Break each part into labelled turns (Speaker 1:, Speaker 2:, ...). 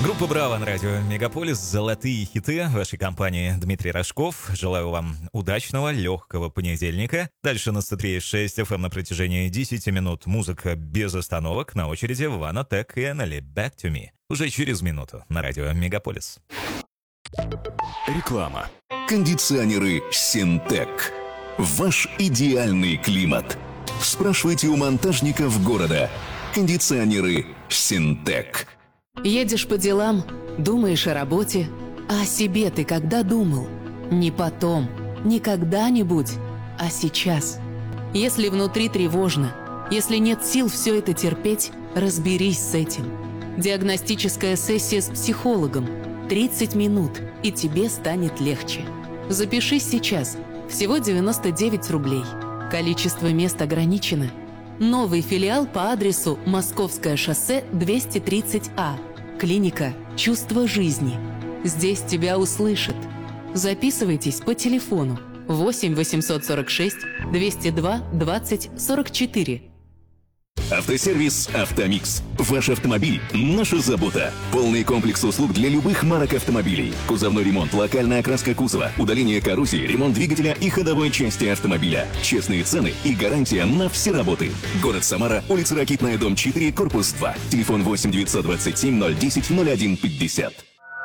Speaker 1: Группа «Браво» на радио «Мегаполис». Золотые хиты вашей компании. Дмитрий Рожков. Желаю вам удачного, легкого понедельника. Дальше на 103.6 FM на протяжении 10 минут музыка без остановок. На очереди Вана Тек и Эннели «Back to Me». Уже через минуту на радио «Мегаполис».
Speaker 2: Реклама. Кондиционеры «Синтек». Ваш идеальный климат. Спрашивайте у монтажников города. Кондиционеры «Синтек».
Speaker 3: Едешь по делам, думаешь о работе, а о себе ты когда думал? Не потом, не когда-нибудь, а сейчас. Если внутри тревожно, если нет сил все это терпеть, разберись с этим. Диагностическая сессия с психологом. 30 минут, и тебе станет легче. Запишись сейчас. Всего 99 рублей. Количество мест ограничено. Новый филиал по адресу Московское шоссе 230А. Клиника «Чувство жизни». Здесь тебя услышат. Записывайтесь по телефону 8 846 202 20 44.
Speaker 2: Автосервис «Автомикс». Ваш автомобиль – наша забота. Полный комплекс услуг для любых марок автомобилей. Кузовной ремонт, локальная окраска кузова, удаление коррозии, ремонт двигателя и ходовой части автомобиля. Честные цены и гарантия на все работы. Город Самара, улица Ракитная, дом 4, корпус 2. Телефон 8 927 010 01 50.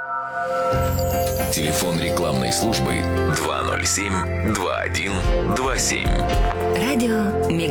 Speaker 4: Телефон рекламной службы 207 21 27.
Speaker 5: Радио